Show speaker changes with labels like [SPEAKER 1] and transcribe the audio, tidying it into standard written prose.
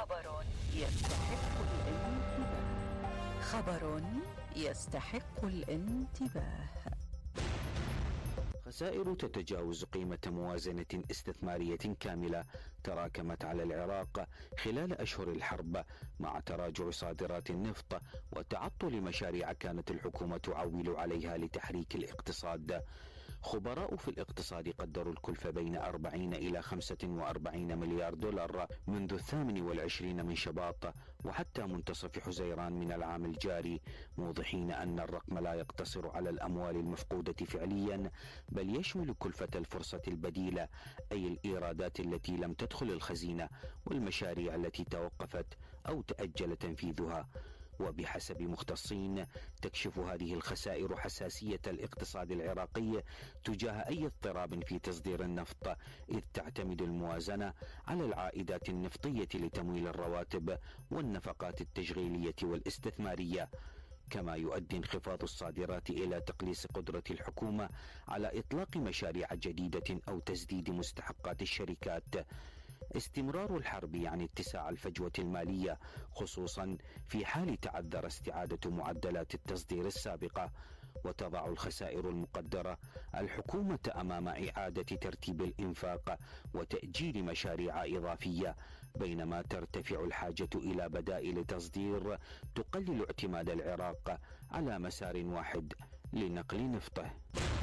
[SPEAKER 1] خبر يستحق الانتباه. خبر يستحق الانتباه.
[SPEAKER 2] خسائر تتجاوز قيمة موازنة استثمارية كاملة تراكمت على العراق خلال أشهر الحرب، مع تراجع صادرات النفط وتعطل مشاريع كانت الحكومة تعول عليها لتحريك الاقتصاد. خبراء في الاقتصاد قدروا الكلفة بين 40 إلى 45 مليار دولار منذ 28 من شباط وحتى منتصف حزيران من العام الجاري، موضحين أن الرقم لا يقتصر على الأموال المفقودة فعليا، بل يشمل كلفة الفرصة البديلة، أي الإيرادات التي لم تدخل الخزينة والمشاريع التي توقفت أو تأجل تنفيذها. وبحسب مختصين تكشف هذه الخسائر حساسية الاقتصاد العراقي تجاه أي اضطراب في تصدير النفط، إذ تعتمد الموازنة على العائدات النفطية لتمويل الرواتب والنفقات التشغيلية والاستثمارية. كما يؤدي انخفاض الصادرات إلى تقليص قدرة الحكومة على إطلاق مشاريع جديدة أو تسديد مستحقات الشركات. استمرار الحرب يعني اتساع الفجوة المالية، خصوصا في حال تعذر استعادة معدلات التصدير السابقة، وتضع الخسائر المقدرة الحكومة أمام إعادة ترتيب الإنفاق وتأجيل مشاريع إضافية، بينما ترتفع الحاجة إلى بدائل تصدير تقلل اعتماد العراق على مسار واحد لنقل نفطه.